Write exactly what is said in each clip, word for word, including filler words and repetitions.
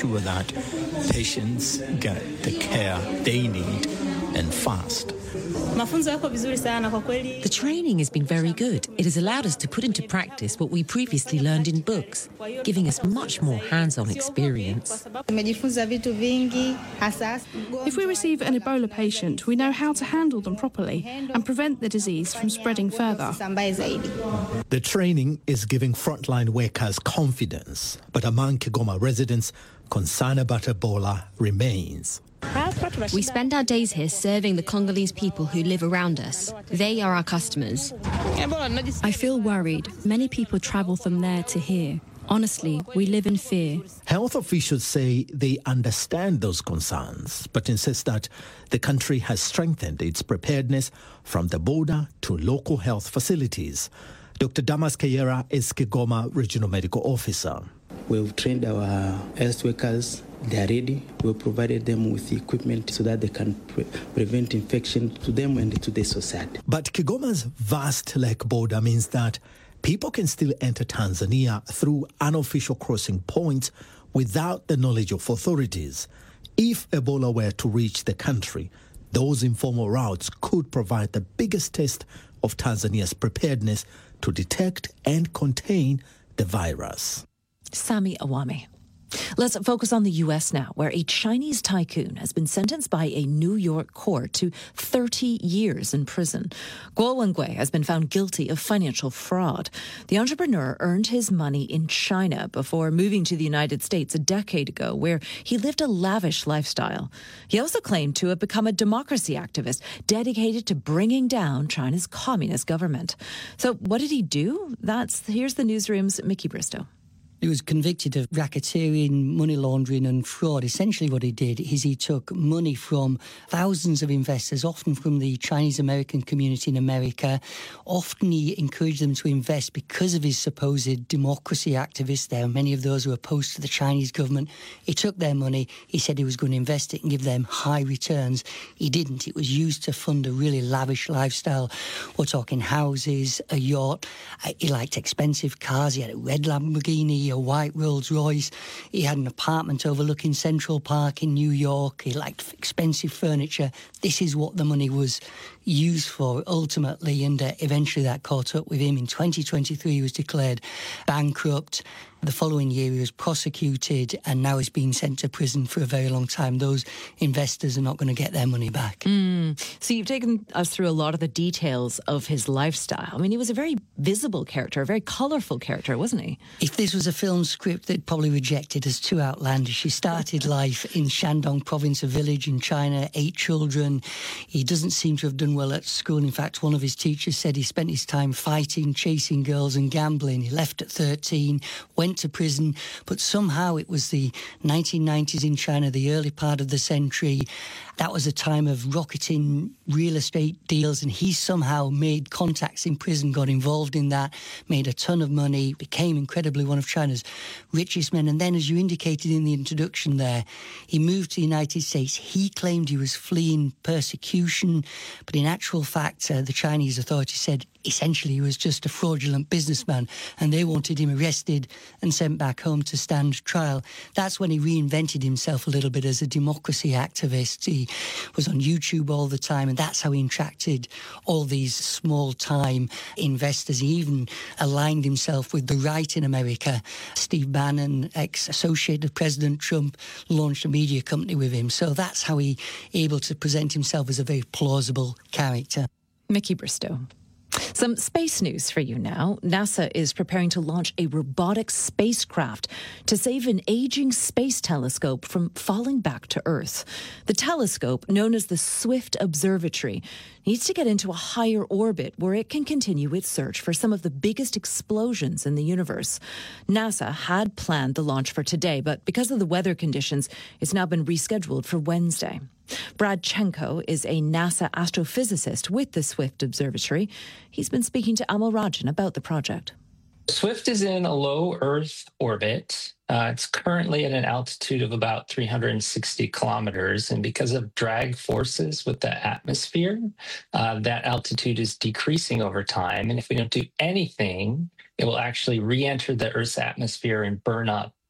sure that patients get the care they need and fast. The training has been very good. It has allowed us to put into practice what we previously learned in books, giving us much more hands-on experience. If we receive an Ebola patient, we know how to handle them properly and prevent the disease from spreading further. The training is giving frontline workers confidence, but among Kigoma residents, concern about Ebola remains. We spend our days here serving the Congolese people who live around us. They are our customers. I feel worried. Many people travel from there to here. Honestly, we live in fear. Health officials say they understand those concerns, but insist that the country has strengthened its preparedness from the border to local health facilities. Doctor Damas Kayera is Kigoma Regional Medical Officer. We've trained our health workers. They are ready. We've provided them with equipment so that they can pre- prevent infection to them and to the society. But Kigoma's vast lake border means that people can still enter Tanzania through unofficial crossing points without the knowledge of authorities. If Ebola were to reach the country, those informal routes could provide the biggest test of Tanzania's preparedness to detect and contain the virus. Sami Awami. Let's focus on the U S now, where a Chinese tycoon has been sentenced by a New York court to thirty years in prison. Guo Wengui has been found guilty of financial fraud. The entrepreneur earned his money in China before moving to the United States a decade ago, where he lived a lavish lifestyle. He also claimed to have become a democracy activist dedicated to bringing down China's communist government. So what did he do? That's here's the newsroom's Mickey Bristow. He was convicted of racketeering, money laundering and fraud. Essentially what he did is he took money from thousands of investors, often from the Chinese-American community in America. Often he encouraged them to invest because of his supposed democracy activists. There are many of those who are opposed to the Chinese government. He took their money. He said he was going to invest it and give them high returns. He didn't. It was used to fund a really lavish lifestyle. We're talking houses, a yacht. He liked expensive cars. He had a red Lamborghini, a white Rolls Royce. He had an apartment overlooking Central Park in New York. He liked expensive furniture. This is what the money was used for ultimately, and uh, eventually that caught up with him. In twenty twenty-three, he was declared bankrupt. The following year, he was prosecuted and now he's been sent to prison for a very long time. Those investors are not going to get their money back. Mm. So you've taken us through a lot of the details of his lifestyle. I mean, he was a very visible character, a very colourful character, wasn't he? If this was a film script, they'd probably reject it as too outlandish. He started life in Shandong province, a village in China, eight children. He doesn't seem to have done well at school. In fact, one of his teachers said he spent his time fighting, chasing girls and gambling. He left at thirteen, went to prison, but somehow it was the nineteen nineties in China, the early part of the century. That was a time of rocketing real estate deals, and he somehow made contacts in prison, got involved in that, made a ton of money, became incredibly one of China's richest men. And then, as you indicated in the introduction there, he moved to the United States. He claimed he was fleeing persecution, but in actual fact, uh, the Chinese authorities said essentially he was just a fraudulent businessman, and they wanted him arrested and sent back home to stand trial. That's when he reinvented himself a little bit as a democracy activist. He was on YouTube all the time, and that's how he attracted all these small-time investors. He even aligned himself with the right in America. Steve Bannon, ex-associate of President Trump, launched a media company with him. So that's how he able to present himself as a very plausible character. Mickey Bristow. Some space news for you now. NASA is preparing to launch a robotic spacecraft to save an aging space telescope from falling back to Earth. The telescope, known as the Swift Observatory, needs to get into a higher orbit where it can continue its search for some of the biggest explosions in the universe. NASA had planned the launch for today, but because of the weather conditions, it's now been rescheduled for Wednesday. Brad Chenko is a NASA astrophysicist with the Swift Observatory. He's been speaking to Amal Rajan about the project. Swift is in a low Earth orbit. Uh, it's currently at an altitude of about three hundred sixty kilometers. And because of drag forces with the atmosphere, uh, that altitude is decreasing over time. And if we don't do anything, it will actually re-enter the Earth's atmosphere and burn up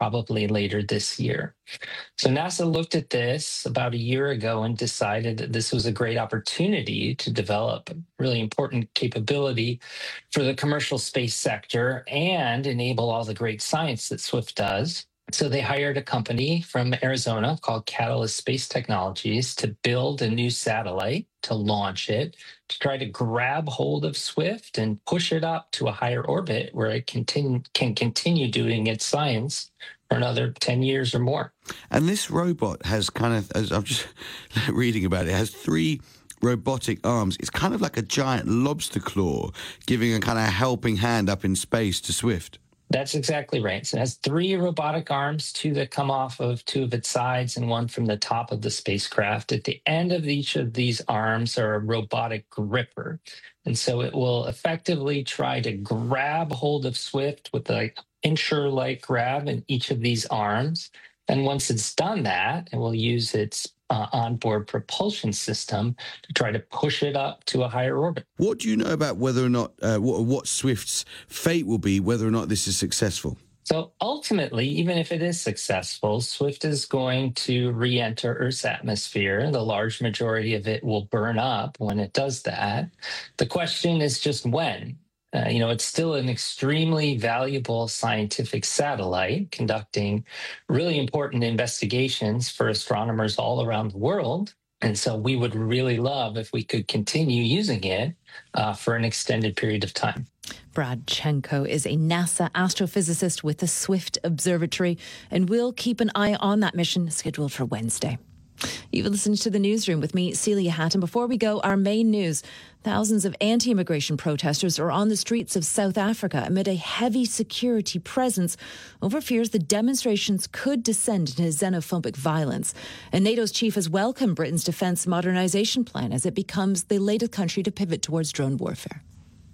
probably later this year. So NASA looked at this about a year ago and decided that this was a great opportunity to develop a really important capability for the commercial space sector and enable all the great science that Swift does. So they hired a company from Arizona called Catalyst Space Technologies to build a new satellite, to launch it, to try to grab hold of Swift and push it up to a higher orbit where it continue, can continue doing its science for another ten years or more. And this robot has kind of, as I'm just reading about it, has three robotic arms. It's kind of like a giant lobster claw, giving a kind of helping hand up in space to Swift. That's exactly right. So it has three robotic arms, two that come off of two of its sides and one from the top of the spacecraft. At the end of each of these arms are a robotic gripper. And so it will effectively try to grab hold of Swift with a pincher-like grab in each of these arms. And once it's done that, it will use its uh, onboard propulsion system to try to push it up to a higher orbit. What do you know about whether or not, uh, what, what Swift's fate will be, whether or not this is successful? So ultimately, even if it is successful, Swift is going to re-enter Earth's atmosphere. The large majority of it will burn up when it does that. The question is just when. Uh, you know, it's still an extremely valuable scientific satellite conducting really important investigations for astronomers all around the world. And so we would really love if we could continue using it uh, for an extended period of time. Brad Chenko is a NASA astrophysicist with the Swift Observatory, and we'll keep an eye on that mission scheduled for Wednesday. You've listened to the Newsroom with me, Celia Hatton. Before we go, our main news. Thousands of anti-immigration protesters are on the streets of South Africa amid a heavy security presence over fears the demonstrations could descend into xenophobic violence. And NATO's chief has welcomed Britain's defence modernisation plan as it becomes the latest country to pivot towards drone warfare.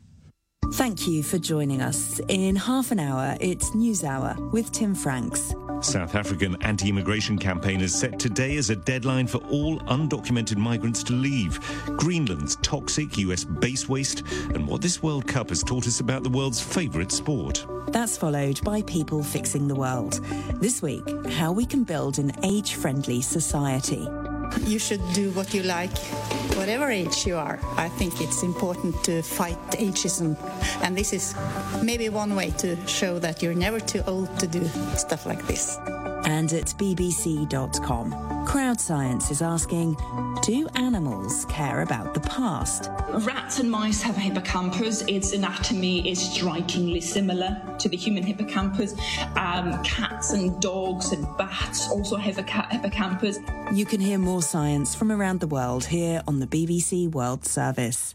Thank you for joining us. In half an hour, it's News Hour with Tim Franks. South African anti-immigration campaigners set today as a deadline for all undocumented migrants to leave. Greenland's toxic U S base waste and what this World Cup has taught us about the world's favourite sport. That's followed by People Fixing the World. This week, how we can build an age-friendly society. You should do what you like, whatever age you are. I think it's important to fight ageism. And this is maybe one way to show that you're never too old to do stuff like this. And at b b c dot com, Crowd Science is asking, do animals care about the past? Rats and mice have a hippocampus. Its anatomy is strikingly similar to the human hippocampus. Um, cats and dogs and bats also have a hippocampus. You can hear more science from around the world here on the B B C World Service.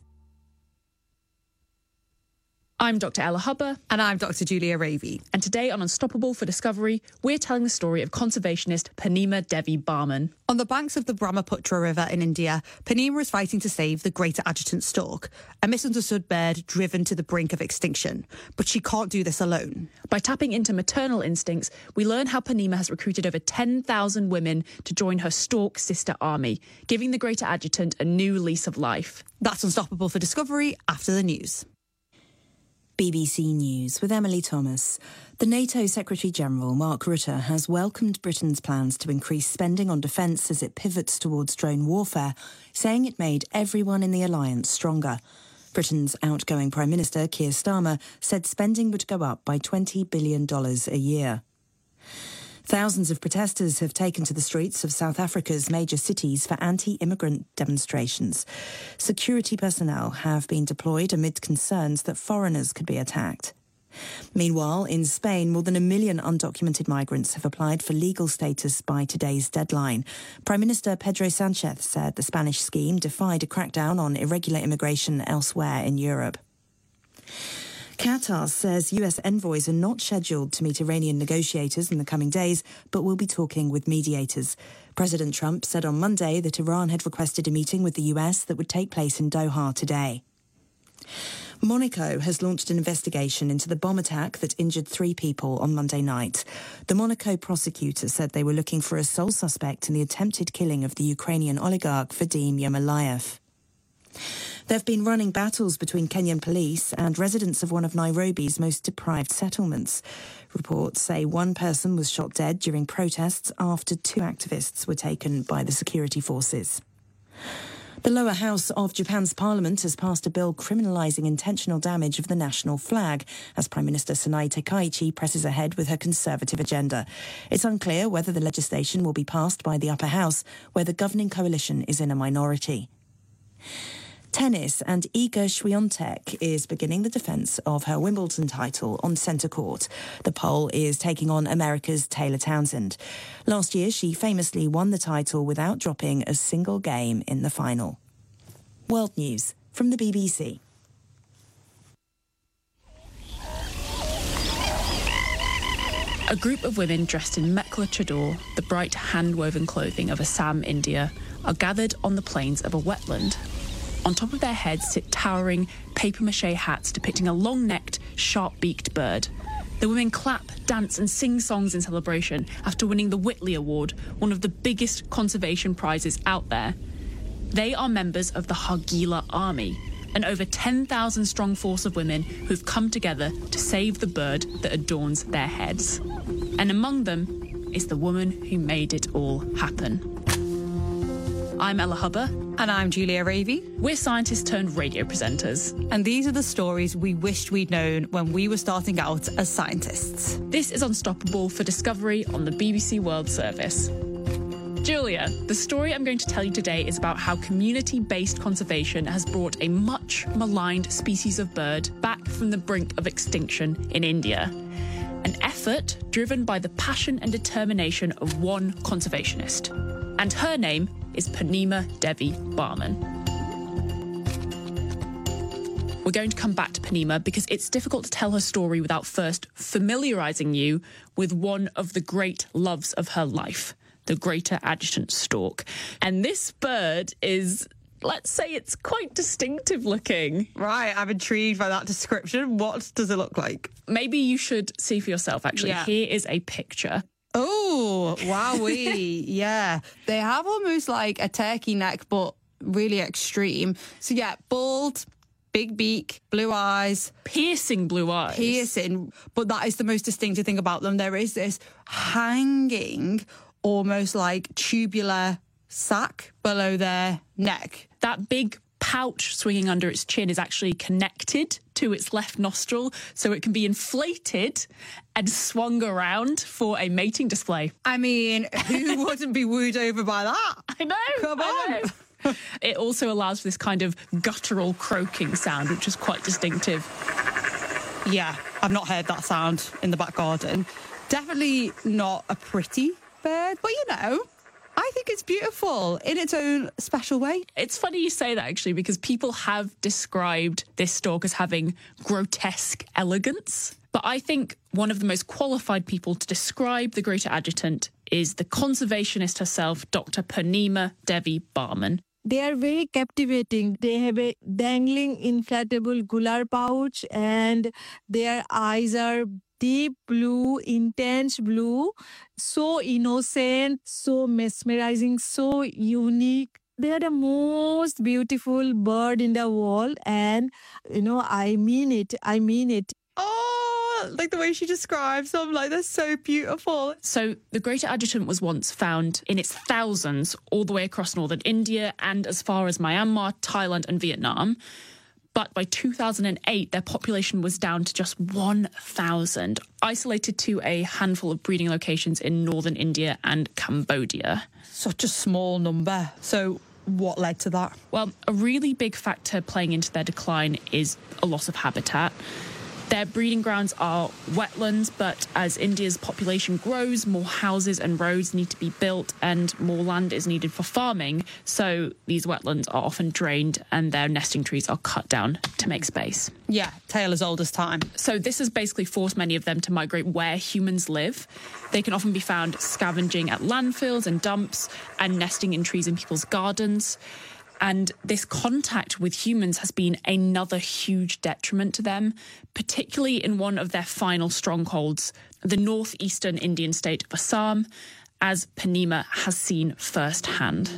I'm Doctor Ella Hubber. And I'm Doctor Julia Ravey. And today on Unstoppable for Discovery, we're telling the story of conservationist Purnima Devi Barman. On the banks of the Brahmaputra River in India, Purnima is fighting to save the greater adjutant stork, a misunderstood bird driven to the brink of extinction. But she can't do this alone. By tapping into maternal instincts, we learn how Purnima has recruited over ten thousand women to join her stork sister army, giving the greater adjutant a new lease of life. That's Unstoppable for Discovery after the news. B B C News with Emily Thomas. The NATO Secretary-General, Mark Rutte, has welcomed Britain's plans to increase spending on defence as it pivots towards drone warfare, saying it made everyone in the alliance stronger. Britain's outgoing Prime Minister, Keir Starmer, said spending would go up by twenty billion dollars a year. Thousands of protesters have taken to the streets of South Africa's major cities for anti-immigrant demonstrations. Security personnel have been deployed amid concerns that foreigners could be attacked. Meanwhile, in Spain, more than a million undocumented migrants have applied for legal status by today's deadline. Prime Minister Pedro Sánchez said the Spanish scheme defied a crackdown on irregular immigration elsewhere in Europe. Qatar says U S envoys are not scheduled to meet Iranian negotiators in the coming days, but will be talking with mediators. President Trump said on Monday that Iran had requested a meeting with the U S that would take place in Doha today. Monaco has launched an investigation into the bomb attack that injured three people on Monday night. The Monaco prosecutor said they were looking for a sole suspect in the attempted killing of the Ukrainian oligarch Vadim Yermolayev. There have been running battles between Kenyan police and residents of one of Nairobi's most deprived settlements. Reports say one person was shot dead during protests after two activists were taken by the security forces. The lower house of Japan's parliament has passed a bill criminalising intentional damage of the national flag as Prime Minister Sanae Takaichi presses ahead with her conservative agenda. It's unclear whether the legislation will be passed by the upper house, where the governing coalition is in a minority. Tennis, and Iga Swiatek is beginning the defence of her Wimbledon title on centre court. The Pole is taking on America's Taylor Townsend. Last year, she famously won the title without dropping a single game in the final. World News from the B B C. A group of women dressed in Mekla Chador, the bright hand-woven clothing of Assam, India, are gathered on the plains of a wetland. On top of their heads sit towering papier-mâché hats depicting a long-necked, sharp-beaked bird. The women clap, dance and sing songs in celebration after winning the Whitley Award, one of the biggest conservation prizes out there. They are members of the Hargeela Army, an over ten thousand strong force of women who've come together to save the bird that adorns their heads. And among them is the woman who made it all happen. I'm Ella Hubber. And I'm Julia Ravey. We're scientists turned radio presenters. And these are the stories we wished we'd known when we were starting out as scientists. This is Unstoppable for Discovery on the B B C World Service. Julia, the story I'm going to tell you today is about how community-based conservation has brought a much maligned species of bird back from the brink of extinction in India. An effort driven by the passion and determination of one conservationist. And her name is Purnima Devi Barman. We're going to come back to Purnima because it's difficult to tell her story without first familiarising you with one of the great loves of her life, the greater adjutant stork. And this bird is, let's say, it's quite distinctive looking. Right, I'm intrigued by that description. What does it look like? Maybe you should see for yourself, actually. Yeah. Here is a picture. Oh, wowee. Yeah. They have almost like a turkey neck, but really extreme. So, yeah, bald, big beak, blue eyes. Piercing blue eyes. Piercing. But that is the most distinctive thing about them. There is this hanging, almost like tubular sac below their neck. That big pouch swinging under its chin is actually connected to its left nostril, so it can be inflated and swung around for a mating display. I mean, who wouldn't be wooed over by that? I know. Come on. I know. It also allows for this kind of guttural croaking sound, which is quite distinctive. Yeah, I've not heard that sound in the back garden. Definitely not a pretty bird, but you know, I think it's beautiful in its own special way. It's funny you say that, actually, because people have described this stork as having grotesque elegance. But I think one of the most qualified people to describe the greater adjutant is the conservationist herself, Doctor Purnima Devi Barman. They are very captivating. They have a dangling inflatable gular pouch and their eyes are deep blue, intense blue, so innocent, so mesmerizing, so unique. They are the most beautiful bird in the world, and, you know, I mean it. I mean it. Oh, like the way she describes them, like they're so beautiful. So the greater adjutant was once found in its thousands all the way across northern India and as far as Myanmar, Thailand and Vietnam. But by two thousand eight, their population was down to just one thousand, isolated to a handful of breeding locations in northern India and Cambodia. Such a small number. So what led to that? Well, a really big factor playing into their decline is a loss of habitat. Their breeding grounds are wetlands, but as India's population grows, more houses and roads need to be built and more land is needed for farming. So these wetlands are often drained and their nesting trees are cut down to make space. Yeah, tale as old as time. So this has basically forced many of them to migrate where humans live. They can often be found scavenging at landfills and dumps and nesting in trees in people's gardens. And this contact with humans has been another huge detriment to them, particularly in one of their final strongholds, the northeastern Indian state of Assam, as Purnima has seen firsthand.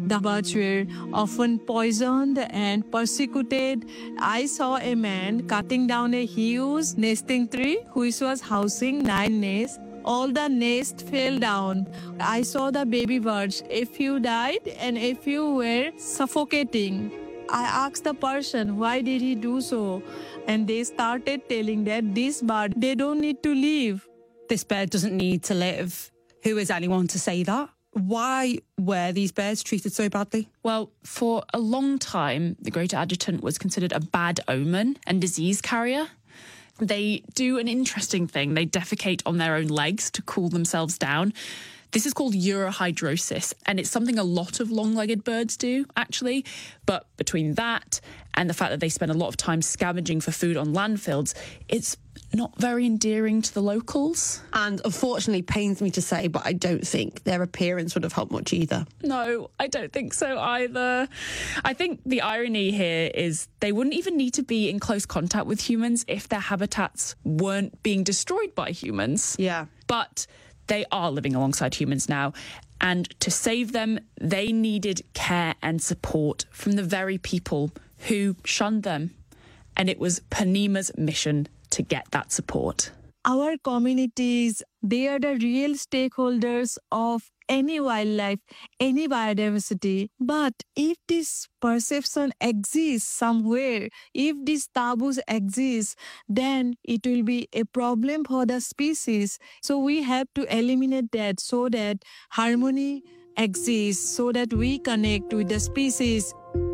The birds were often poisoned and persecuted. I saw a man cutting down a huge nesting tree which was housing nine nests. All the nests fell down. I saw the baby birds. A few died and a few were suffocating. I asked the person, why did he do so? And they started telling that this bird, they don't need to live. This bird doesn't need to live. Who is anyone to say that? Why were these birds treated so badly? Well, for a long time, the greater adjutant was considered a bad omen and disease carrier. They do an interesting thing. They defecate on their own legs to cool themselves down. This is called urohydrosis, and it's something a lot of long-legged birds do, actually. But between that and the fact that they spend a lot of time scavenging for food on landfills, it's not very endearing to the locals. And unfortunately, pains me to say, but I don't think their appearance would have helped much either. No, I don't think so either. I think the irony here is they wouldn't even need to be in close contact with humans if their habitats weren't being destroyed by humans. Yeah. But they are living alongside humans now. And to save them, they needed care and support from the very people who shunned them. And it was Poneema's mission to get that support. Our communities, they are the real stakeholders of any wildlife, any biodiversity. But if this perception exists somewhere, if these taboos exist, then it will be a problem for the species. So we have to eliminate that so that harmony exists, so that we connect with the species.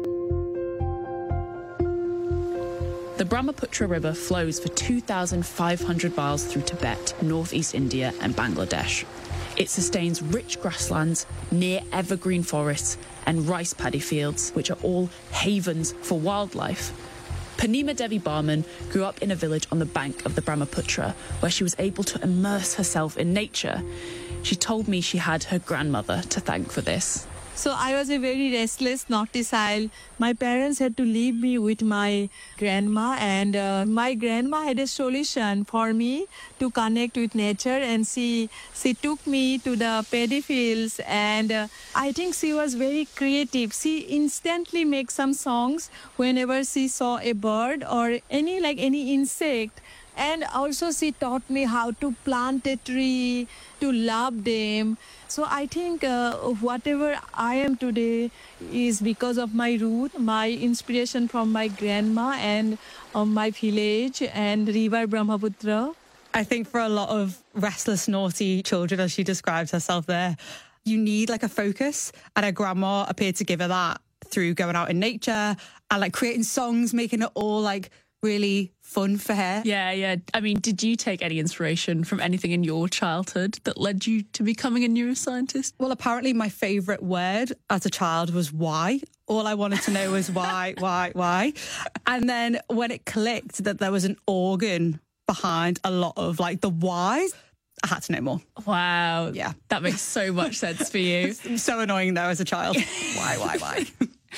The Brahmaputra River flows for two thousand five hundred miles through Tibet, northeast India and Bangladesh. It sustains rich grasslands, near evergreen forests and rice paddy fields, which are all havens for wildlife. Poneema Devi Barman grew up in a village on the bank of the Brahmaputra, where she was able to immerse herself in nature. She told me she had her grandmother to thank for this. So I was a very restless, naughty child. My parents had to leave me with my grandma, and uh, my grandma had a solution for me to connect with nature, and she she took me to the paddy fields, and uh, I think she was very creative. She instantly makes some songs whenever she saw a bird or any like any insect. And also she taught me how to plant a tree, to love them. So I think uh, whatever I am today is because of my root, my inspiration from my grandma and um, my village and river Brahmaputra. I think for a lot of restless, naughty children, as she describes herself there, you need like a focus. And her grandma appeared to give her that through going out in nature and like creating songs, making it all like really fun for her. Yeah, yeah. I mean, did you take any inspiration from anything in your childhood that led you to becoming a neuroscientist? Well, apparently my favourite word as a child was why. All I wanted to know was why, why, why. And then when it clicked that there was an organ behind a lot of like the whys, I had to know more. Wow. Yeah. That makes so much sense for you. So annoying though as a child. Why, why, why?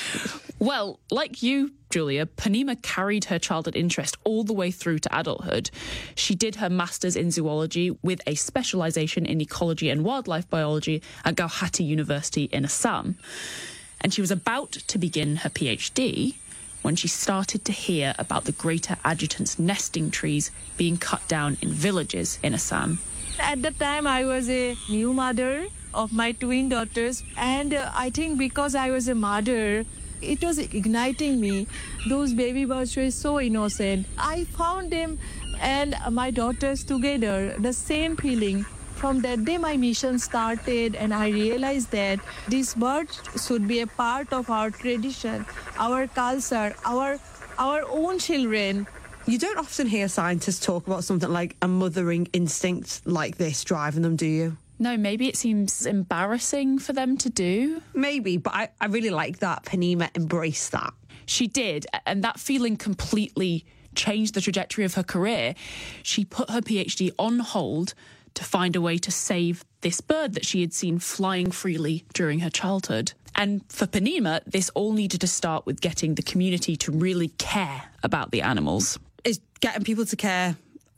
Well, like you, Julia, Poneema carried her childhood interest all the way through to adulthood. She did her master's in zoology with a specialisation in ecology and wildlife biology at Gauhati University in Assam. And she was about to begin her PhD when she started to hear about the greater adjutant's nesting trees being cut down in villages in Assam. At the time, I was a new mother of my twin daughters, and uh, I think because I was a mother, it was igniting me. Those baby birds were so innocent. I found them and my daughters together, the same feeling. From that day, my mission started, and I realized that these birds should be a part of our tradition, our culture, our our own children. You don't often hear scientists talk about something like a mothering instinct like this driving them, do you? No, maybe it seems embarrassing for them to do. Maybe, but I, I really like that Poneema embraced that. She did, and that feeling completely changed the trajectory of her career. She put her PhD on hold to find a way to save this bird that she had seen flying freely during her childhood. And for Poneema, this all needed to start with getting the community to really care about the animals. Is getting people to care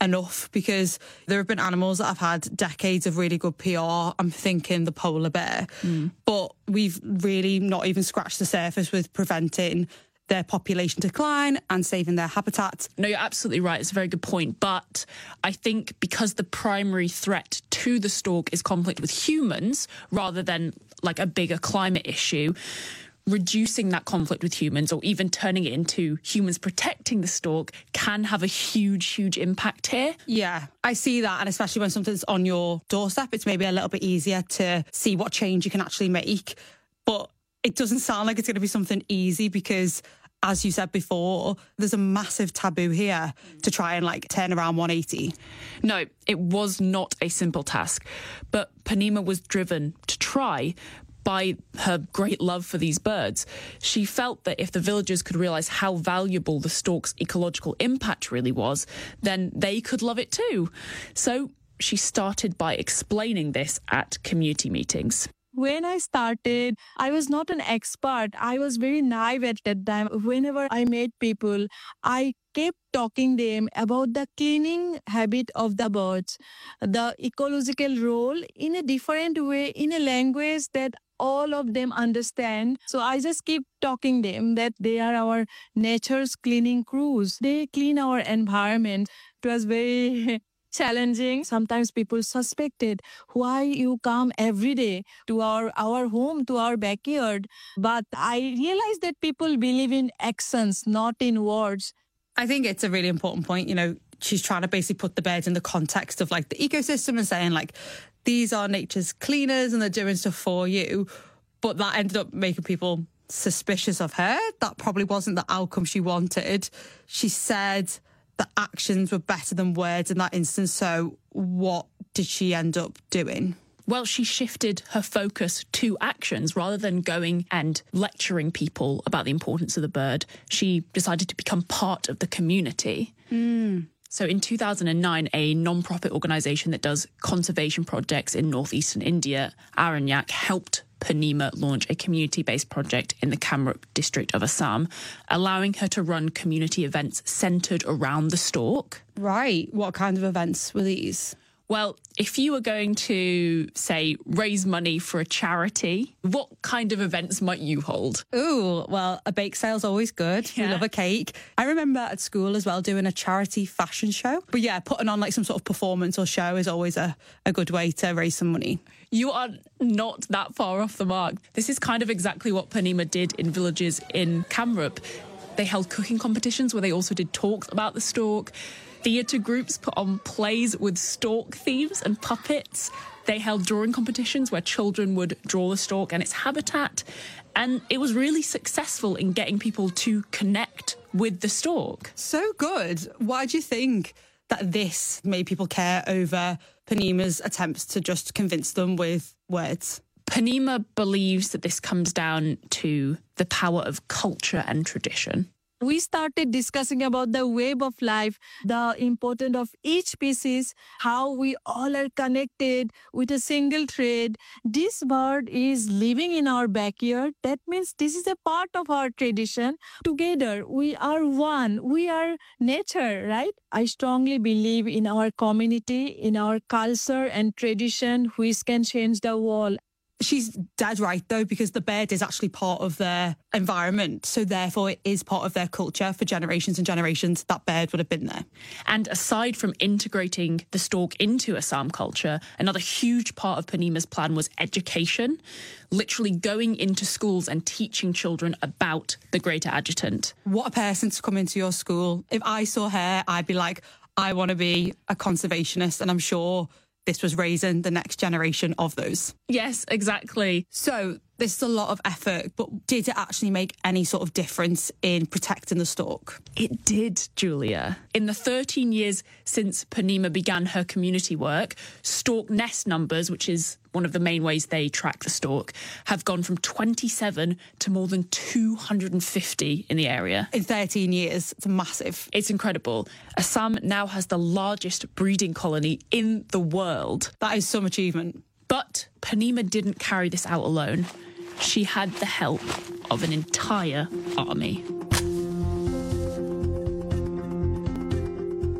enough, because there have been animals that have had decades of really good P R. I'm thinking the polar bear. Mm. But we've really not even scratched the surface with preventing their population decline and saving their habitat. No, you're absolutely right. It's a very good point. But I think because the primary threat to the stork is conflict with humans rather than like a bigger climate issue, reducing that conflict with humans or even turning it into humans protecting the stork can have a huge, huge impact here. Yeah, I see that. And especially when something's on your doorstep, it's maybe a little bit easier to see what change you can actually make. But it doesn't sound like it's going to be something easy because, as you said before, there's a massive taboo here to try and like turn around one eighty. No, it was not a simple task, but Poneema was driven to try by her great love for these birds. She felt that if the villagers could realise how valuable the stork's ecological impact really was, then they could love it too. So she started by explaining this at community meetings. When I started, I was not an expert. I was very naive at that time. Whenever I met people, I kept talking to them about the cleaning habit of the birds, the ecological role in a different way, in a language that all of them understand. So I just keep talking to them that they are our nature's cleaning crews. They clean our environment. It was very challenging. Sometimes people suspected why you come every day to our, our home, to our backyard. But I realized that people believe in actions, not in words. I think it's a really important point. You know, she's trying to basically put the birds in the context of like the ecosystem and saying like, these are nature's cleaners and they're doing stuff for you. But that ended up making people suspicious of her. That probably wasn't the outcome she wanted. She said the actions were better than words in that instance. So what did she end up doing? Well, she shifted her focus to actions rather than going and lecturing people about the importance of the bird. She decided to become part of the community. Mm. So in two thousand nine, a non-profit organisation that does conservation projects in northeastern India, Aranyak, helped Poneema launch a community-based project in the Kamrup district of Assam, allowing her to run community events centred around the stork. Right. What kind of events were these? Well, if you were going to, say, raise money for a charity, what kind of events might you hold? Ooh, well, a bake sale's always good. Yeah. We love a cake. I remember at school as well doing a charity fashion show. But yeah, putting on like some sort of performance or show is always a, a good way to raise some money. You are not that far off the mark. This is kind of exactly what Poneema did in villages in Kamrup. They held cooking competitions where they also did talks about the stork. Theatre groups put on plays with stork themes and puppets. They held drawing competitions where children would draw the stork and its habitat. And it was really successful in getting people to connect with the stork. So good. Why do you think that this made people care over Poneema's attempts to just convince them with words? Poneema believes that this comes down to the power of culture and tradition. We started discussing about the web of life, the importance of each species, how we all are connected with a single thread. This bird is living in our backyard. That means this is a part of our tradition. Together, we are one. We are nature, right? I strongly believe in our community, in our culture and tradition, which can change the world. She's dead right, though, because the bird is actually part of their environment. So therefore, it is part of their culture. For generations and generations, that bird would have been there. And aside from integrating the stork into Assam culture, another huge part of Poneema's plan was education, literally going into schools and teaching children about the greater adjutant. What a person to come into your school. If I saw her, I'd be like, I want to be a conservationist, and I'm sure this was raising the next generation of those. Yes, exactly. So this is a lot of effort, but did it actually make any sort of difference in protecting the stork? It did, Julia. In the thirteen years since Poneema began her community work, stork nest numbers, which is one of the main ways they track the stork, have gone from twenty-seven to more than two hundred fifty in the area. In thirteen years, it's massive. It's incredible. Assam now has the largest breeding colony in the world. That is some achievement. But Poneema didn't carry this out alone. She had the help of an entire army.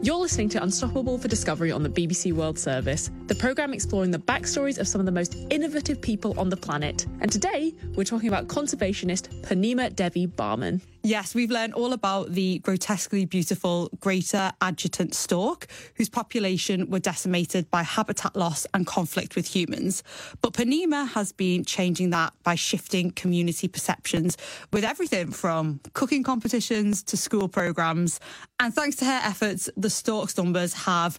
You're listening to Unstoppable for Discovery on the B B C World Service, the programme exploring the backstories of some of the most innovative people on the planet. And today, we're talking about conservationist Purnima Devi Barman. Yes, we've learned all about the grotesquely beautiful greater adjutant stork, whose population were decimated by habitat loss and conflict with humans. But Purnima has been changing that by shifting community perceptions with everything from cooking competitions to school programmes. And thanks to her efforts, the stork's numbers have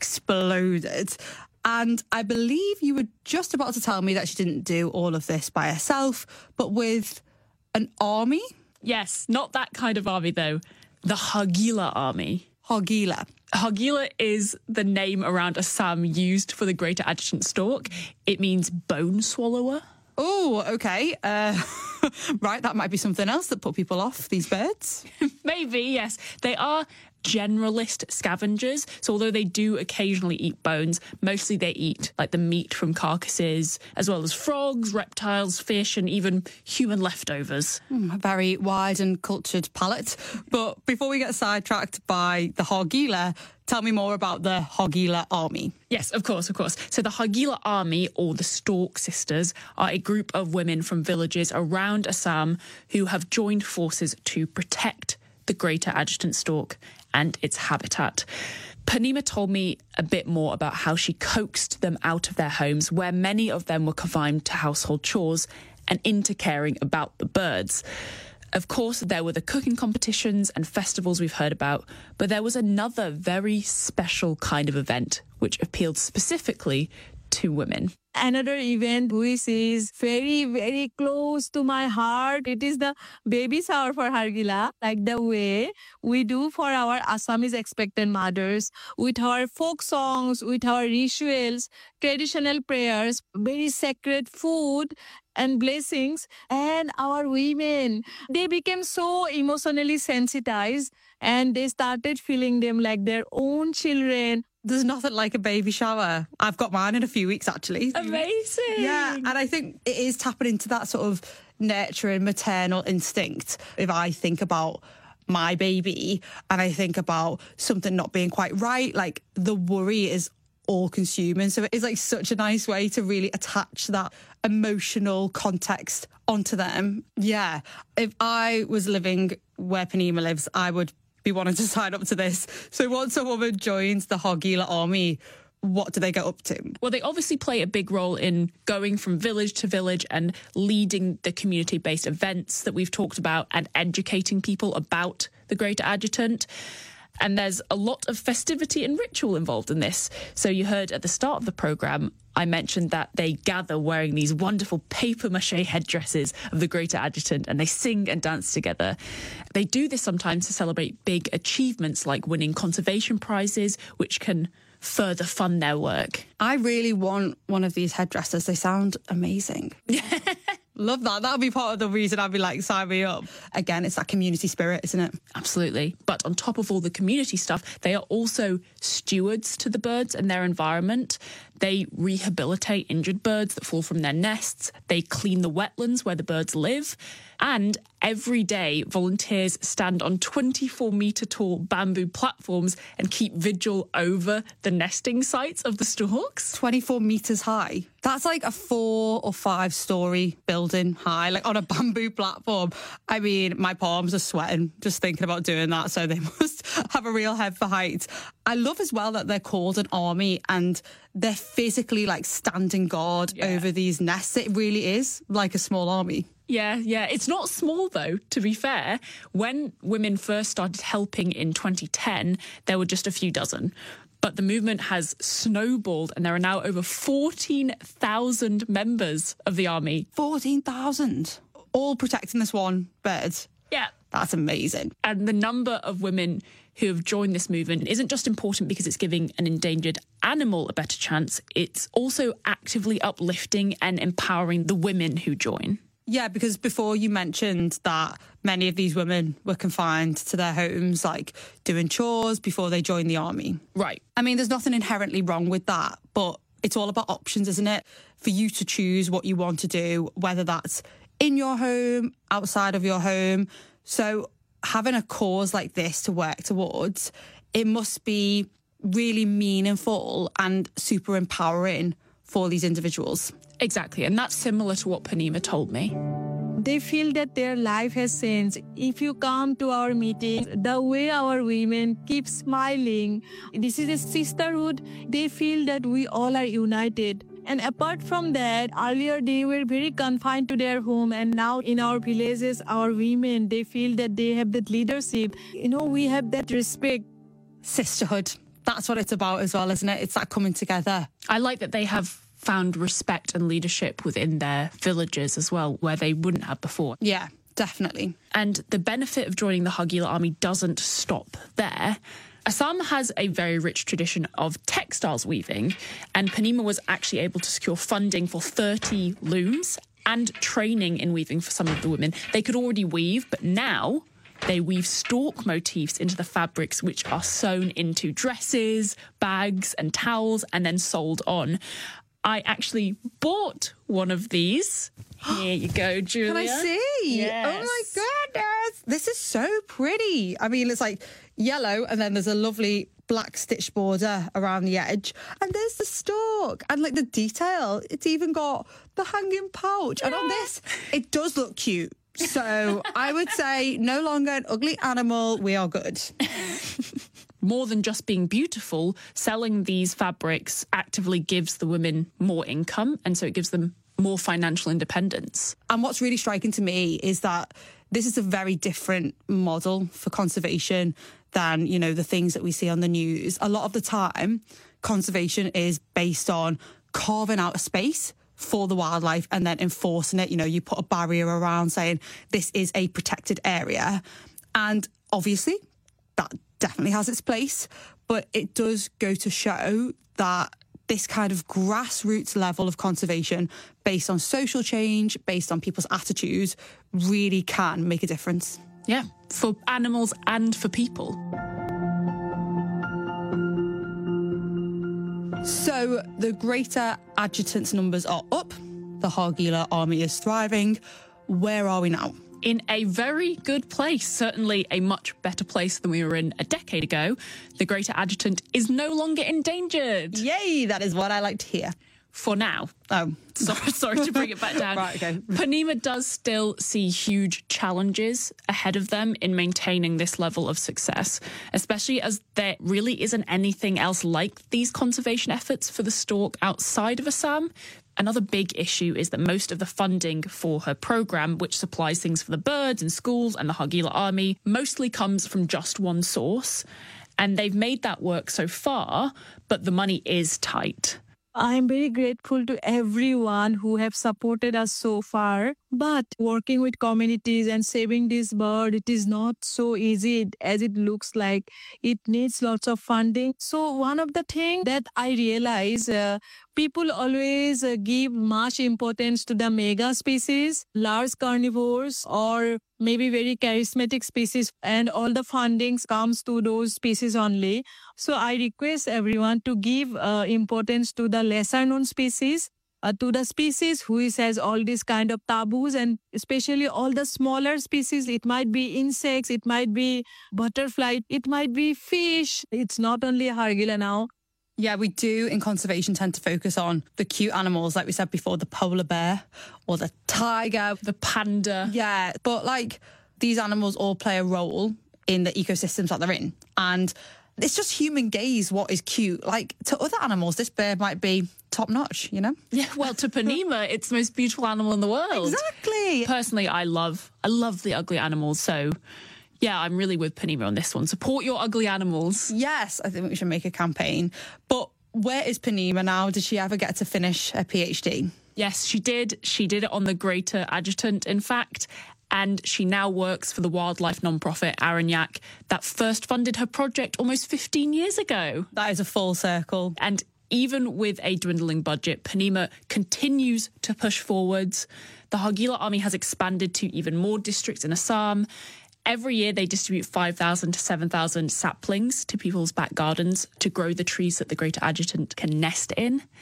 exploded. And I believe you were just about to tell me that she didn't do all of this by herself, but with an army? Yes, not that kind of army, though. The Hargila army. Hargila. Hargila is the name around Assam used for the greater adjutant stork. It means bone swallower. Oh, OK. Uh, right, that might be something else that put people off, these birds. Maybe, yes. They are generalist scavengers. So although they do occasionally eat bones, mostly they eat like the meat from carcasses, as well as frogs, reptiles, fish, and even human leftovers. Mm, a very wide and cultured palate. But before we get sidetracked by the Hargila, tell me more about the Hargila army. Yes, of course, of course. So the Hargila army, or the Stork Sisters, are a group of women from villages around Assam who have joined forces to protect the greater adjutant stork and its habitat. Purnima told me a bit more about how she coaxed them out of their homes, where many of them were confined to household chores, and into caring about the birds. Of course, there were the cooking competitions and festivals we've heard about, but there was another very special kind of event which appealed specifically to women. Another event which is very, very close to my heart. It is the baby shower for Hargila, like the way we do for our Assamese expectant mothers, with our folk songs, with our rituals, traditional prayers, very sacred food and blessings. And our women, they became so emotionally sensitized and they started feeling them like their own children. There's nothing like a baby shower. I've got mine in a few weeks, actually. Amazing. Yeah, and I think it is tapping into that sort of nurturing maternal instinct. If I think about my baby and I think about something not being quite right, like the worry is all-consuming. So it's like such a nice way to really attach that emotional context onto them. Yeah, if I was living where Purnima lives, I would be wanting to sign up to this. So once a woman joins the Hargila army, what do they get up to? Well, they obviously play a big role in going from village to village and leading the community-based events that we've talked about and educating people about the greater adjutant. And there's a lot of festivity and ritual involved in this. So you heard at the start of the programme, I mentioned that they gather wearing these wonderful papier-mâché headdresses of the greater adjutant and they sing and dance together. They do this sometimes to celebrate big achievements like winning conservation prizes, which can further fund their work. I really want one of these headdresses. They sound amazing. Love that. That'll be part of the reason I'd be like, sign me up. Again, it's that community spirit, isn't it? Absolutely. But on top of all the community stuff, they are also stewards to the birds and their environment. They rehabilitate injured birds that fall from their nests. They clean the wetlands where the birds live. And every day, volunteers stand on twenty-four metre tall bamboo platforms and keep vigil over the nesting sites of the storks. twenty-four metres high. That's like a four or five storey building high, like on a bamboo platform. I mean, my palms are sweating just thinking about doing that, so they must have a real head for height. I love as well that they're called an army and they're physically like standing guard yeah. over these nests. It really is like a small army. Yeah, yeah. It's not small, though, to be fair. When women first started helping in twenty ten, there were just a few dozen. But the movement has snowballed and there are now over fourteen thousand members of the army. fourteen thousand? All protecting this one bird? Yeah. That's amazing. And the number of women who have joined this movement isn't just important because it's giving an endangered animal a better chance. It's also actively uplifting and empowering the women who join. Yeah, because before you mentioned that many of these women were confined to their homes, like doing chores before they joined the army. Right. I mean, there's nothing inherently wrong with that, but it's all about options, isn't it? For you to choose what you want to do, whether that's in your home, outside of your home. So having a cause like this to work towards it must be really meaningful and super empowering for these individuals. Exactly. And that's similar to what Panima told me. They feel that their life has changed. If you come to our meetings, the way our women keep smiling, this is a sisterhood. They feel that we all are united. And apart from that, earlier they were very confined to their home, and now in our villages, our women, they feel that they have that leadership. You know, we have that respect. Sisterhood. That's what it's about as well, isn't it? It's that coming together. I like that they have found respect and leadership within their villages as well, where they wouldn't have before. Yeah, definitely. And the benefit of joining the Hagila Army doesn't stop there. Assam has a very rich tradition of textiles weaving, and Panima was actually able to secure funding for thirty looms and training in weaving for some of the women. They could already weave, but now they weave stork motifs into the fabrics, which are sewn into dresses, bags and towels and then sold on. I actually bought one of these. Here you go, Julia. Can I see? Yes. Oh my goodness. This is so pretty. I mean, it's like yellow and then there's a lovely black stitch border around the edge. And there's the stork and like the detail. It's even got the hanging pouch. Yeah. And on this, it does look cute. So I would say no longer an ugly animal. We are good. More than just being beautiful, selling these fabrics actively gives the women more income, and so it gives them more financial independence. And what's really striking to me is that this is a very different model for conservation than, you know, the things that we see on the news. A lot of the time, conservation is based on carving out a space for the wildlife and then enforcing it. You know, you put a barrier around saying this is a protected area. And obviously, that definitely has its place, but it does go to show that this kind of grassroots level of conservation based on social change, based on people's attitudes, really can make a difference. Yeah, for animals and for people. So the Greater Adjutant's numbers are up. The Hagila Army is thriving. Where are we now? In a very good place, certainly a much better place than we were in a decade ago. The Greater Adjutant is no longer endangered. Yay, that is what I like to hear. For now. Oh. Sorry, sorry to bring it back down. Right, okay. Panima does still see huge challenges ahead of them in maintaining this level of success, especially as there really isn't anything else like these conservation efforts for the stork outside of Assam. Another big issue is that most of the funding for her programme, which supplies things for the birds and schools and the Hagila Army, mostly comes from just one source. And they've made that work so far, but the money is tight. I'm very grateful to everyone who have supported us so far. But working with communities and saving this bird, it is not so easy as it looks like. It needs lots of funding. So one of the things that I realize, uh, people always uh, give much importance to the mega species, large carnivores, or maybe very charismatic species, and all the fundings comes to those species only. So I request everyone to give uh, importance to the lesser known species, uh, to the species who has all these kind of taboos, and especially all the smaller species. It might be insects, it might be butterfly, it might be fish. It's not only Hagila now. Yeah, we do in conservation tend to focus on the cute animals, like we said before, the polar bear or the tiger, the panda. Yeah, but like these animals all play a role in the ecosystems that they're in. And it's just human gaze what is cute. Like to other animals, this bird might be top notch, you know? Yeah, well, to Panima, it's the most beautiful animal in the world. Exactly. Personally, I love, I love the ugly animals, so... yeah, I'm really with Panima on this one. Support your ugly animals. Yes, I think we should make a campaign. But where is Panima now? Did she ever get to finish her PhD? Yes, she did. She did it on the Greater Adjutant, in fact. And she now works for the wildlife nonprofit Aranyak that first funded her project almost fifteen years ago. That is a full circle. And even with a dwindling budget, Panima continues to push forwards. The Hagila Army has expanded to even more districts in Assam. Every year they distribute five thousand to seven thousand saplings to people's back gardens to grow the trees that the Greater Adjutant can nest in.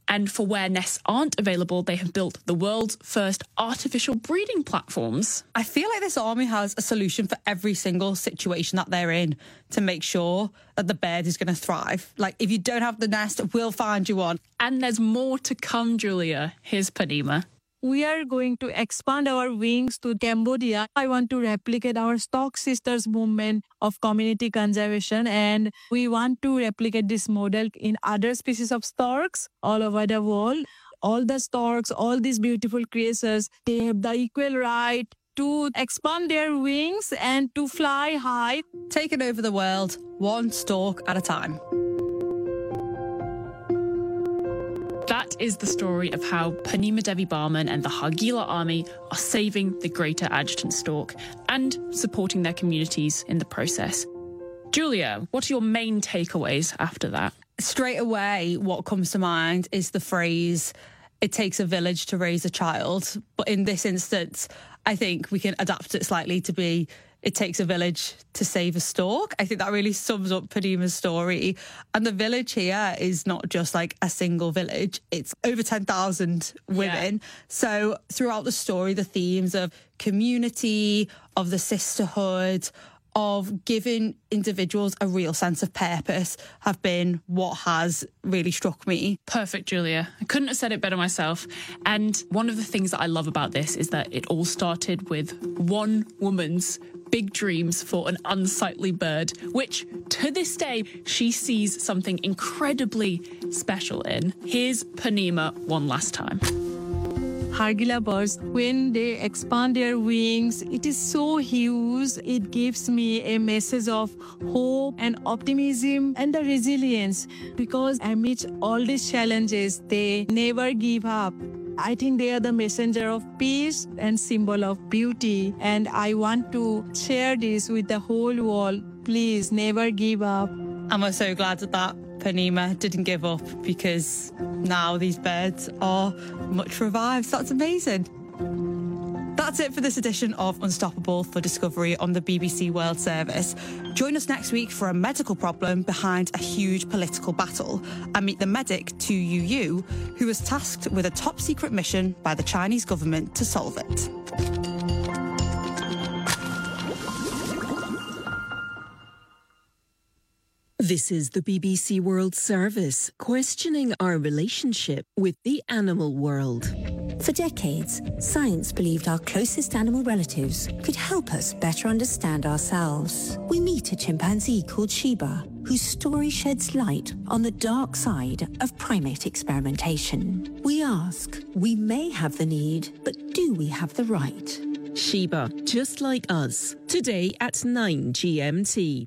And for where nests aren't available, they have built the world's first artificial breeding platforms. I feel like this army has a solution for every single situation that they're in to make sure that the bird is going to thrive. Like, if you don't have the nest, we'll find you one. And there's more to come, Julia. Here's Panima. We are going to expand our wings to Cambodia. I want to replicate our Stork Sisters movement of community conservation, and we want to replicate this model in other species of storks all over the world. All the storks, all these beautiful creatures, they have the equal right to expand their wings and to fly high. Taking over the world, one stork at a time. That is the story of how Panima Devi Barman and the Hargeela Army are saving the greater adjutant stork and supporting their communities in the process. Julia, what are your main takeaways after that? Straight away, what comes to mind is the phrase, it takes a village to raise a child. But in this instance, I think we can adapt it slightly to be, it takes a village to save a stork. I think that really sums up Panima's story. And the village here is not just like a single village. It's over ten thousand women. Yeah. So throughout the story, the themes of community, of the sisterhood, of giving individuals a real sense of purpose have been what has really struck me. Perfect, Julia. I couldn't have said it better myself. And one of the things that I love about this is that it all started with one woman's big dreams for an unsightly bird, which to this day she sees something incredibly special in. Here's Panima one last time. Hargeela birds, when they expand their wings, it is so huge. It gives me a message of hope and optimism and the resilience, because amidst all these challenges, they never give up. I think they are the messenger of peace and symbol of beauty. And I want to share this with the whole world. Please never give up. And we're so glad that that Panima didn't give up, because now these birds are much revived. So that's amazing. That's it for this edition of Unstoppable for Discovery on the B B C World Service. Join us next week for a medical problem behind a huge political battle, and meet the medic Tu Youyou, who was tasked with a top secret mission by the Chinese government to solve it. This is the B B C World Service, questioning our relationship with the animal world. For decades, science believed our closest animal relatives could help us better understand ourselves. We meet a chimpanzee called Shiba, whose story sheds light on the dark side of primate experimentation. We ask, we may have the need, but do we have the right? Shiba, just like us, today at nine G M T.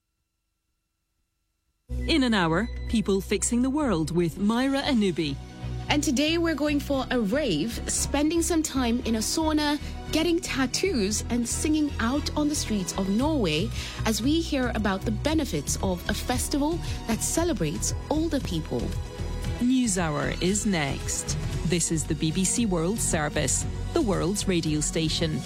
In an hour, People Fixing the World with Myra Anubi. And today we're going for a rave, spending some time in a sauna, getting tattoos, and singing out on the streets of Norway as we hear about the benefits of a festival that celebrates older people. NewsHour is next. This is the B B C World Service, the world's radio station.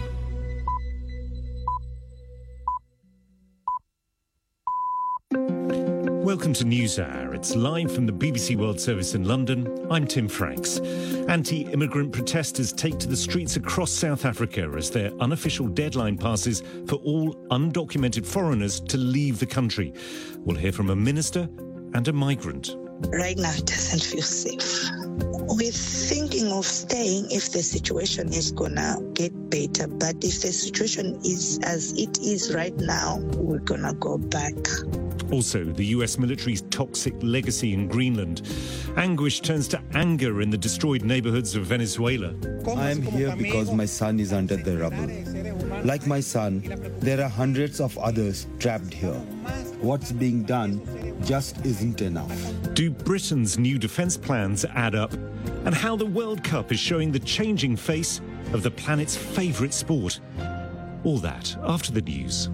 Welcome to NewsHour. It's live from the B B C World Service in London. I'm Tim Franks. Anti-immigrant protesters take to the streets across South Africa as their unofficial deadline passes for all undocumented foreigners to leave the country. We'll hear from a minister and a migrant. Right now, it doesn't feel safe. We're thinking of staying if the situation is gonna get better, but if the situation is as it is right now, we're gonna go back. Also, the U S military's toxic legacy in Greenland. Anguish turns to anger in the destroyed neighborhoods of Venezuela. I am here because my son is under the rubble. Like my son, there are hundreds of others trapped here. What's being done just isn't enough. Do Britain's new defence plans add up? And how the World Cup is showing the changing face of the planet's favourite sport. All that after the news.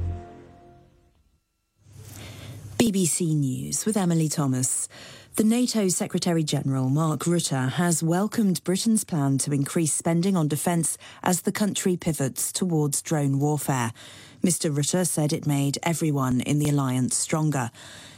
B B C News with Emily Thomas. The NATO Secretary-General, Mark Rutte, has welcomed Britain's plan to increase spending on defence as the country pivots towards drone warfare. Mister Rutte said it made everyone in the alliance stronger.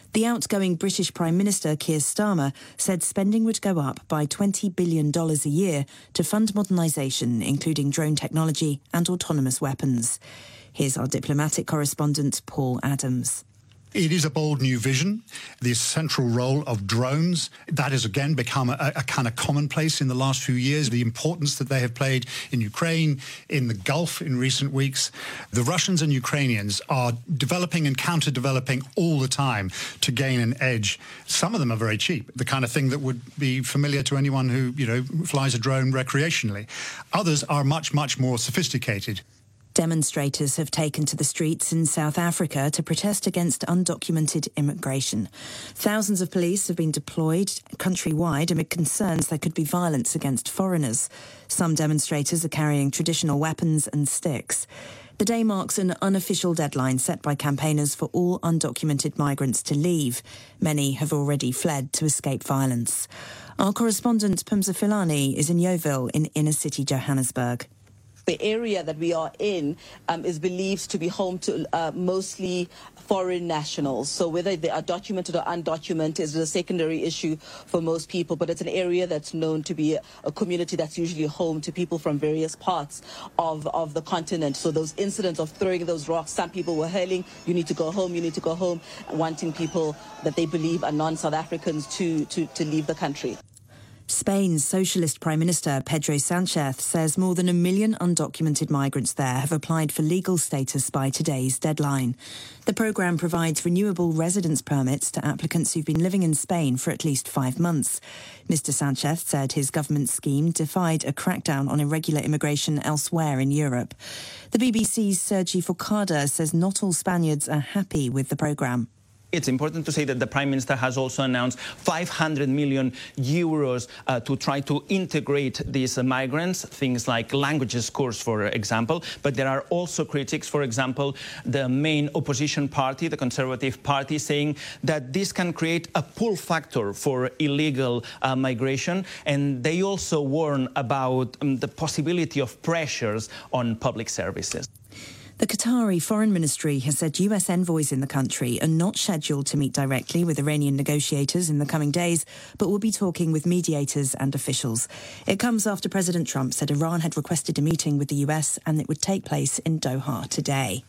The outgoing British Prime Minister Keir Starmer said spending would go up by twenty billion dollars a year to fund modernisation, including drone technology and autonomous weapons. Here's our diplomatic correspondent, Paul Adams. It is a bold new vision. The central role of drones, that has again become a, a kind of commonplace in the last few years. The importance that they have played in Ukraine, in the Gulf in recent weeks. The Russians and Ukrainians are developing and counter-developing all the time to gain an edge. Some of them are very cheap, the kind of thing that would be familiar to anyone who, you know, flies a drone recreationally. Others are much, much more sophisticated. Demonstrators have taken to the streets in South Africa to protest against undocumented immigration. Thousands of police have been deployed countrywide amid concerns there could be violence against foreigners. Some demonstrators are carrying traditional weapons and sticks. The day marks an unofficial deadline set by campaigners for all undocumented migrants to leave. Many have already fled to escape violence. Our correspondent Pumza Filani is in Yeoville in inner-city Johannesburg. The area that we are in um, is believed to be home to uh, mostly foreign nationals. So whether they are documented or undocumented is a secondary issue for most people, but it's an area that's known to be a, a community that's usually home to people from various parts of, of the continent. So those incidents of throwing those rocks, some people were hurling, you need to go home, you need to go home, wanting people that they believe are non-South Africans to, to, to leave the country. Spain's Socialist Prime Minister Pedro Sánchez says more than a million undocumented migrants there have applied for legal status by today's deadline. The programme provides renewable residence permits to applicants who've been living in Spain for at least five months. Mister Sánchez said his government's scheme defied a crackdown on irregular immigration elsewhere in Europe. The B B C's Sergi Forcada says not all Spaniards are happy with the programme. It's important to say that the Prime Minister has also announced five hundred million euros uh, to try to integrate these uh, migrants, things like languages course, for example. But there are also critics, for example, the main opposition party, the Conservative Party, saying that this can create a pull factor for illegal uh, migration. And they also warn about um, the possibility of pressures on public services. The Qatari Foreign Ministry has said U S envoys in the country are not scheduled to meet directly with Iranian negotiators in the coming days, but will be talking with mediators and officials. It comes after President Trump said Iran had requested a meeting with the U S and it would take place in Doha today.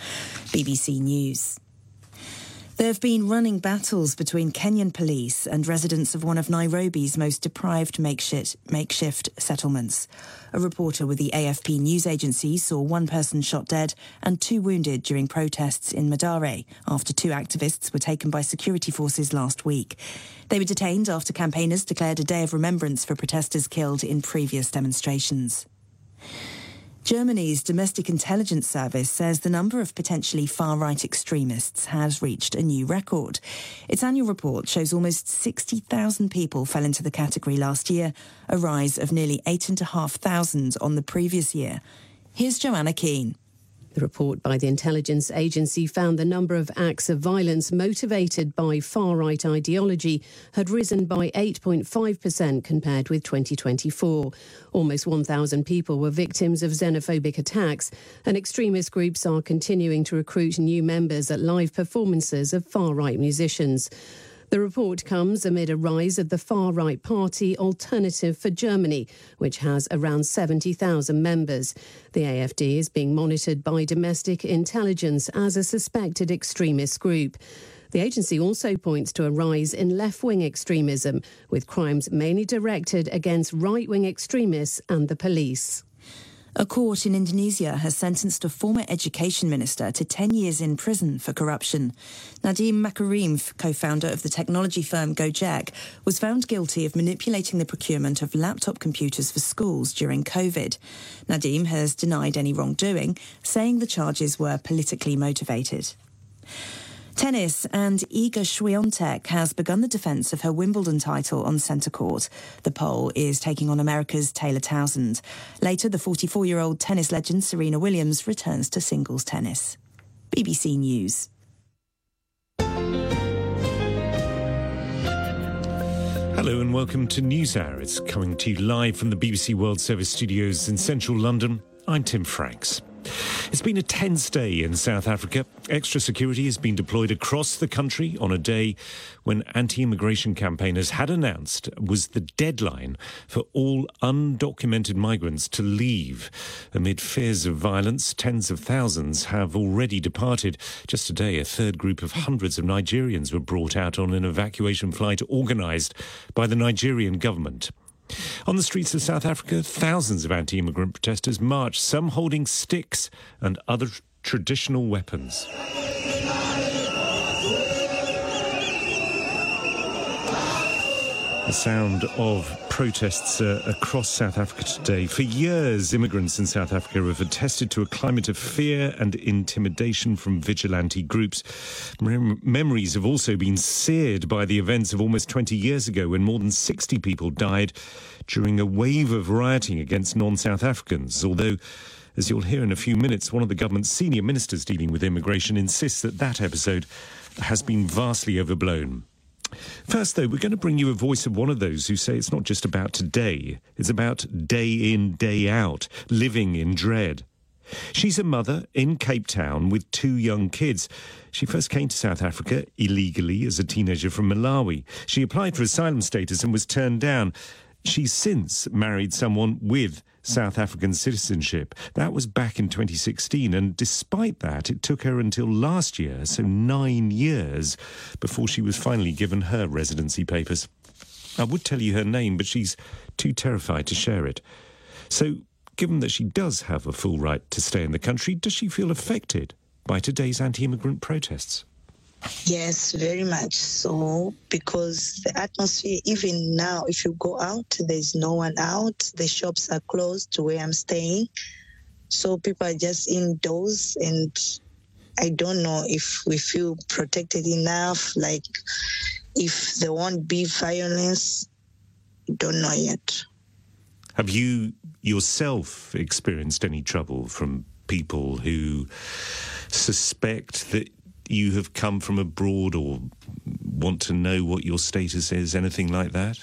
B B C News. There have been running battles between Kenyan police and residents of one of Nairobi's most deprived makeshift, makeshift settlements. A reporter with the A F P news agency saw one person shot dead and two wounded during protests in Mathare after two activists were taken by security forces last week. They were detained after campaigners declared a day of remembrance for protesters killed in previous demonstrations. Germany's domestic intelligence service says the number of potentially far-right extremists has reached a new record. Its annual report shows almost sixty thousand people fell into the category last year, a rise of nearly eight thousand five hundred on the previous year. Here's Joanna Keane. The report by the intelligence agency found the number of acts of violence motivated by far-right ideology had risen by eight point five percent compared with twenty twenty-four. Almost one thousand people were victims of xenophobic attacks, and extremist groups are continuing to recruit new members at live performances of far-right musicians. The report comes amid a rise of the far-right party Alternative for Germany, which has around seventy thousand members. The A F D is being monitored by domestic intelligence as a suspected extremist group. The agency also points to a rise in left-wing extremism, with crimes mainly directed against right-wing extremists and the police. A court in Indonesia has sentenced a former education minister to ten years in prison for corruption. Nadiem Makarim, co-founder of the technology firm Gojek, was found guilty of manipulating the procurement of laptop computers for schools during COVID. Nadiem has denied any wrongdoing, saying the charges were politically motivated. Tennis, and Iga Swiatek has begun the defence of her Wimbledon title on centre court. The Pole is taking on America's Taylor Townsend. Later, the forty-four-year-old tennis legend Serena Williams returns to singles tennis. B B C News. Hello and welcome to NewsHour. It's coming to you live from the B B C World Service studios in central London. I'm Tim Franks. It's been a tense day in South Africa. Extra security has been deployed across the country on a day when anti-immigration campaigners had announced was the deadline for all undocumented migrants to leave. Amid fears of violence, tens of thousands have already departed. Just today, a third group of hundreds of Nigerians were brought out on an evacuation flight organised by the Nigerian government. On the streets of South Africa, thousands of anti-immigrant protesters marched, some holding sticks and other traditional weapons. The sound of protests uh, across South Africa today. For years, immigrants in South Africa have attested to a climate of fear and intimidation from vigilante groups. Mem- memories have also been seared by the events of almost twenty years ago when more than sixty people died during a wave of rioting against non-South Africans, although, as you'll hear in a few minutes, one of the government's senior ministers dealing with immigration insists that that episode has been vastly overblown. First, though, we're going to bring you a voice of one of those who say it's not just about today, it's about day in, day out, living in dread. She's a mother in Cape Town with two young kids. She first came to South Africa illegally as a teenager from Malawi. She applied for asylum status and was turned down. She's since married someone with South African citizenship. That was back in twenty sixteen, and despite that, it took her until last year, so nine years, before she was finally given her residency papers. I would tell you her name, but she's too terrified to share it. So, given that she does have a full right to stay in the country, does she feel affected by today's anti-immigrant protests? Yes, very much so, because the atmosphere, even now, if you go out, there's no one out. The shops are closed to where I'm staying. So people are just indoors, and I don't know if we feel protected enough, like if there won't be violence. Don't know yet. Have you yourself experienced any trouble from people who suspect that you have come from abroad or want to know what your status is, anything like that?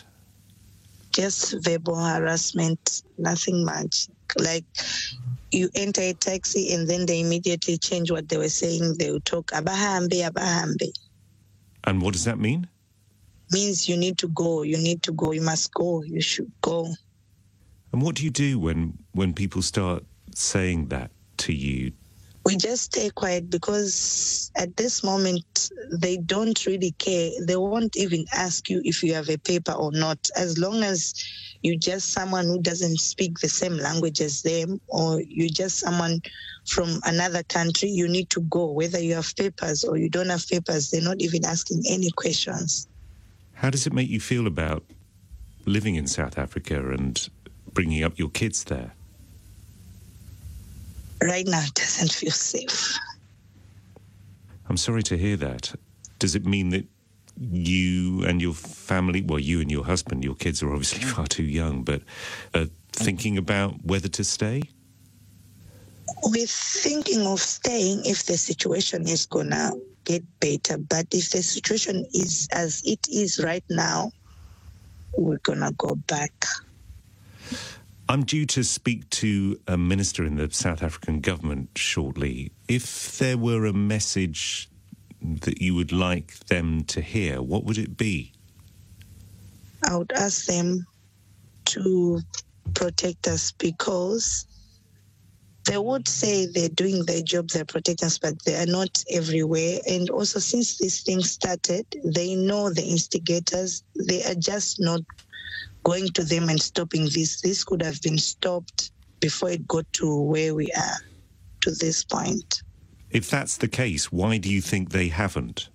Just verbal harassment, nothing much. Like you enter a taxi and then they immediately change what they were saying. They will talk, abahambe, abahambe. And what does that mean? Means you need to go, you need to go, you must go, you should go. And what do you do when, when people start saying that to you? We just stay quiet because at this moment, they don't really care. They won't even ask you if you have a paper or not. As long as you're just someone who doesn't speak the same language as them, or you're just someone from another country, you need to go. Whether you have papers or you don't have papers, they're not even asking any questions. How does it make you feel about living in South Africa and bringing up your kids there? Right now, it doesn't feel safe. I'm sorry to hear that. Does it mean that you and your family, well, you and your husband, your kids are obviously far too young, but are thinking about whether to stay? We're thinking of staying if the situation is going to get better. But if the situation is as it is right now, we're going to go back. I'm due to speak to a minister in the South African government shortly. If there were a message that you would like them to hear, what would it be? I would ask them to protect us, because they would say they're doing their job, they're protecting us, but they are not everywhere. And also, since this thing started, they know the instigators. They are just not going to them and stopping this. This could have been stopped before it got to where we are, to this point. If that's the case, why do you think they haven't?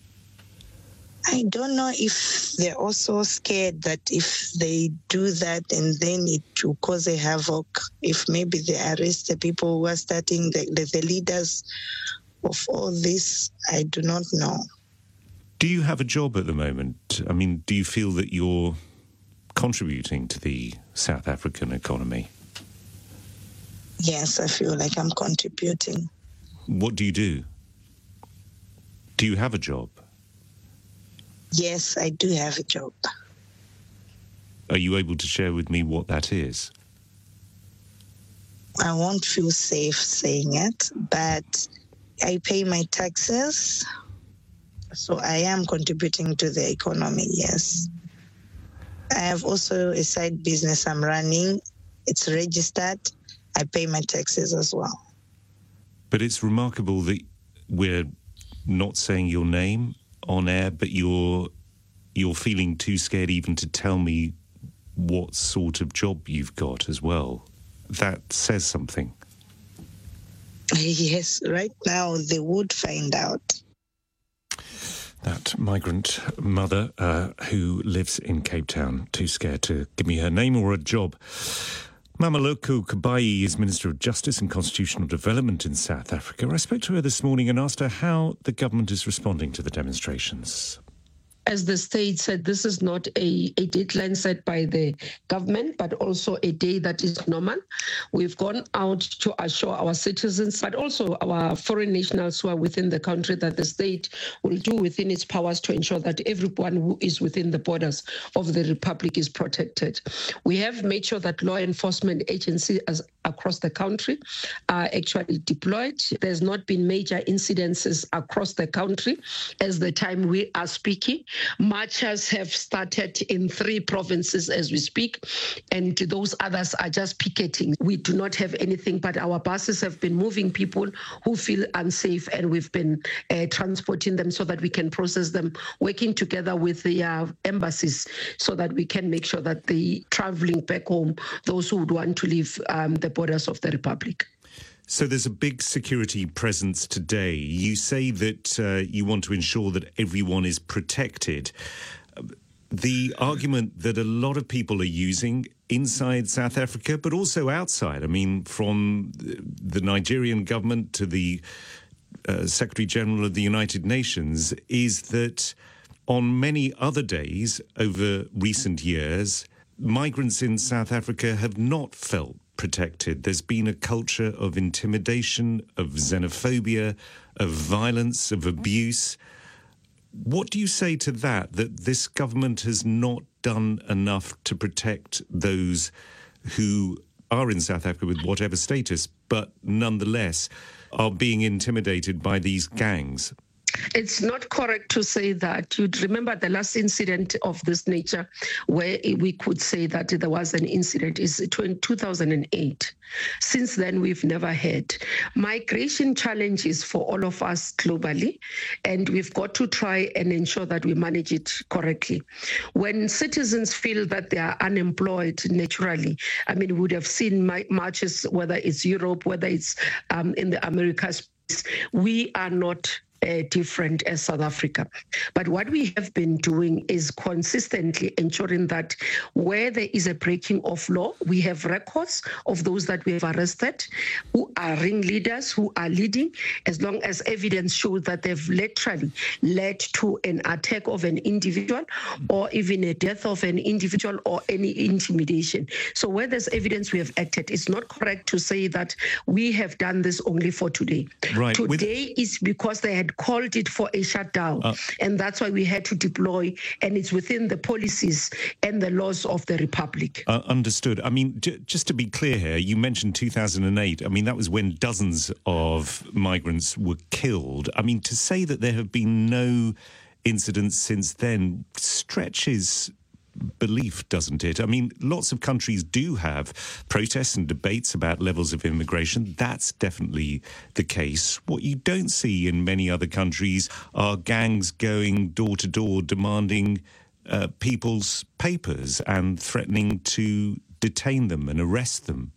I don't know if they're also scared that if they do that and then it will cause a havoc, if maybe they arrest the people who are starting, the, the, the leaders of all this, I do not know. Do you have a job at the moment? I mean, do you feel that you're contributing to the South African economy? Yes, I feel like I'm contributing. What do you do? Do you have a job? Yes, I do have a job. Are you able to share with me what that is? I won't feel safe saying it, but I pay my taxes, so I am contributing to the economy, yes. I have also a side business I'm running. It's registered. I pay my taxes as well. But it's remarkable that we're not saying your name on air, but you're you're feeling too scared even to tell me what sort of job you've got as well. That says something. Yes, right now they would find out. That migrant mother uh, who lives in Cape Town, too scared to give me her name or a job. Mameloko Kabayi is Minister of Justice and Constitutional Development in South Africa. I spoke to her this morning and asked her how the government is responding to the demonstrations. As the state said, this is not a, a deadline set by the government, but also a day that is normal. We've gone out to assure our citizens, but also our foreign nationals who are within the country, that the state will do within its powers to ensure that everyone who is within the borders of the Republic is protected. We have made sure that law enforcement agencies across the country are actually deployed. There's not been major incidences across the country as the time we are speaking. Marches have started in three provinces as we speak, and those others are just picketing. We do not have anything, but our buses have been moving people who feel unsafe, and we've been uh, transporting them so that we can process them, working together with the uh, embassies so that we can make sure that the traveling back home, those who would want to leave um, the borders of the Republic. So there's a big security presence today. You say that uh, you want to ensure that everyone is protected. The argument that a lot of people are using inside South Africa, but also outside, I mean, from the Nigerian government to the uh, Secretary General of the United Nations, is that on many other days over recent years, migrants in South Africa have not felt protected. There's been a culture of intimidation, of xenophobia, of violence, of abuse. What do you say to that, that this government has not done enough to protect those who are in South Africa with whatever status, but nonetheless are being intimidated by these gangs? It's not correct to say that. You'd remember the last incident of this nature where we could say that there was an incident is in two thousand eight. Since then, we've never had. Migration challenges for all of us globally, and we've got to try and ensure that we manage it correctly. When citizens feel that they are unemployed naturally, I mean, we would have seen marches, whether it's Europe, whether it's um, in the Americas, we are not Uh, different as South Africa. But what we have been doing is consistently ensuring that where there is a breaking of law, we have records of those that we have arrested, who are ringleaders, who are leading, as long as evidence shows that they've literally led to an attack of an individual or even a death of an individual or any intimidation. So where there's evidence, we have acted. It's not correct to say that we have done this only for today. Right. Today With- is because they had called it for a shutdown, uh, and that's why we had to deploy, and it's within the policies and the laws of the Republic. Uh, understood. I mean, j- just to be clear here, you mentioned two thousand eight. I mean, that was when dozens of migrants were killed. I mean, to say that there have been no incidents since then stretches belief, doesn't it? I mean, lots of countries do have protests and debates about levels of immigration. That's definitely the case. What you don't see in many other countries are gangs going door to door demanding uh, people's papers and threatening to detain them and arrest them.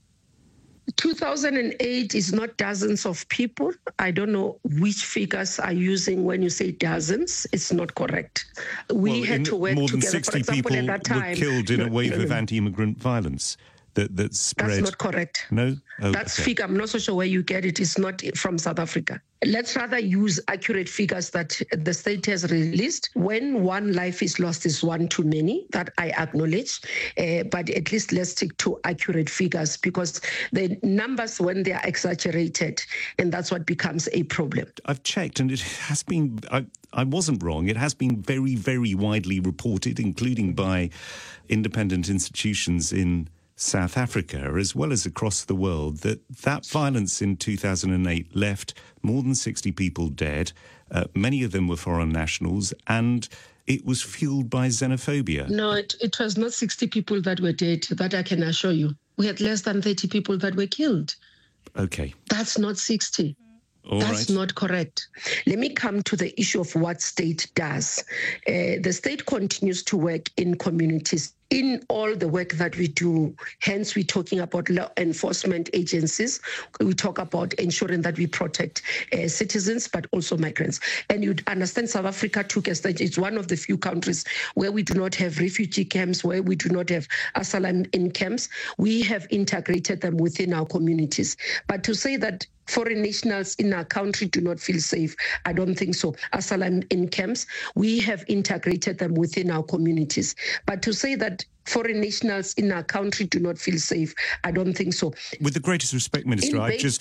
two thousand eight is not dozens of people. I don't know which figures are using when you say dozens. It's not correct. We well, had to work more than together. sixty For example, people at that time, were killed in no, a wave no, no, of anti-immigrant violence that, that spread. That's not correct. No? Oh, That's okay. figure. I'm not so sure where you get it. It's not from South Africa. Let's rather use accurate figures that the state has released. When one life is lost is one too many, that I acknowledge. Uh, but at least let's stick to accurate figures, because the numbers, when they are exaggerated, and that's what becomes a problem. I've checked, and it has been, I, I wasn't wrong, it has been very, very widely reported, including by independent institutions in South Africa, as well as across the world, that that violence in two thousand eight left more than sixty people dead. Uh, many of them were foreign nationals, and it was fueled by xenophobia. No, it, it was not sixty people that were dead. That I can assure you. We had less than thirty people that were killed. Okay. That's not sixty. All That's right. not correct. Let me come to the issue of what state does. Uh, the state continues to work in communities in all the work that we do. Hence, we're talking about law enforcement agencies. We talk about ensuring that we protect uh, citizens, but also migrants. And you'd understand South Africa took a stage. It's one of the few countries where we do not have refugee camps, where we do not have asylum in camps. We have integrated them within our communities. But to say that foreign nationals in our country do not feel safe, I don't think so. Asylum in camps, we have integrated them within our communities. But to say that foreign nationals in our country do not feel safe, I don't think so. With the greatest respect, Minister, In I just